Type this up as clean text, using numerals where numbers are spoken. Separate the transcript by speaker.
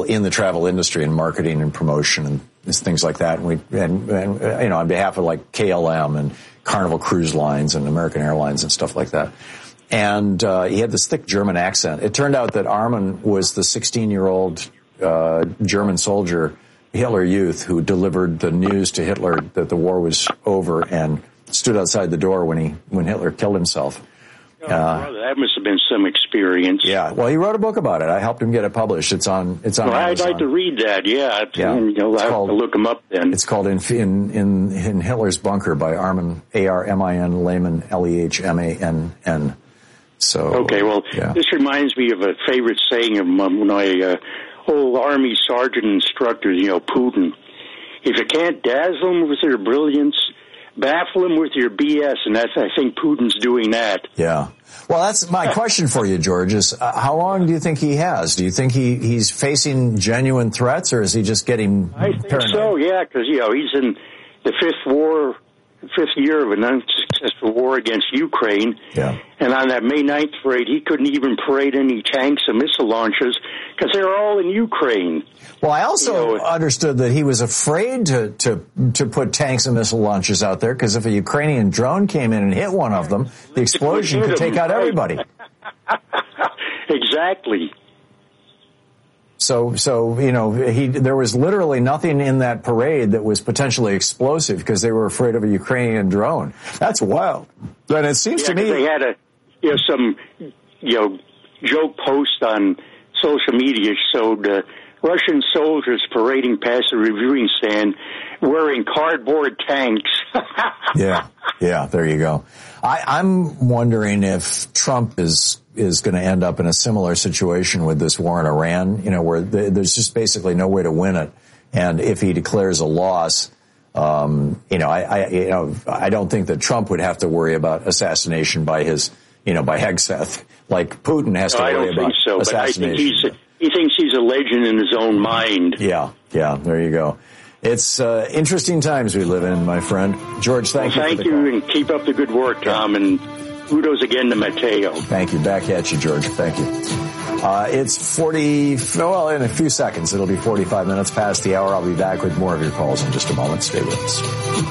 Speaker 1: in the travel industry and marketing and promotion and things like that. And on behalf of like KLM and Carnival Cruise Lines and American Airlines and stuff like that. And he had this thick German accent. It turned out that Armin was the 16-year-old German soldier, Hitler Youth, who delivered the news to Hitler that the war was over and stood outside the door when Hitler killed himself.
Speaker 2: That must have been some experience.
Speaker 1: Yeah, well, he wrote a book about it. I helped him get it published. It's on. Well,
Speaker 2: I'd like to read that. Yeah. I'll have to look him up then.
Speaker 1: It's called "In Hitler's Bunker" by Armin Armin Lehmann Lehmann. So
Speaker 2: okay, well, This reminds me of a favorite saying of my old Army sergeant instructor. Putin. If you can't dazzle him with your brilliance, baffle him with your BS, and I think Putin's doing that.
Speaker 1: Yeah. Well, that's my question for you, George, is how long do you think he has? Do you think he's facing genuine threats, or is he just getting paranoid?
Speaker 2: I think so, yeah, because, he's in the fifth year of an unsuccessful war against Ukraine.
Speaker 1: Yeah.
Speaker 2: And on that May 9th parade, he couldn't even parade any tanks and missile launchers because they were all in Ukraine.
Speaker 1: Well, I also understood that he was afraid to put tanks and missile launchers out there because if a Ukrainian drone came in and hit one of them, the explosion could take out everybody.
Speaker 2: Exactly.
Speaker 1: So there was literally nothing in that parade that was potentially explosive because they were afraid of a Ukrainian drone. That's wild. And it seems to me
Speaker 2: they had some joke post on social media showed Russian soldiers parading past the reviewing stand wearing cardboard tanks.
Speaker 1: Yeah, there you go. I'm wondering if Trump is going to end up in a similar situation with this war in Iran, where there's just basically no way to win it. And if he declares a loss, I don't think that Trump would have to worry about assassination by by Hegseth, like Putin has to worry about assassination.
Speaker 2: But I think he thinks he's a legend in his own mind.
Speaker 1: Yeah, there you go. It's interesting times we live in, my friend. George, thank you.
Speaker 2: Thank you, and keep up the good work, Tom, and kudos again to Mateo.
Speaker 1: Thank you. Back at you, George. Thank you. It's in a few seconds. It'll be 45 minutes past the hour. I'll be back with more of your calls in just a moment. Stay with us.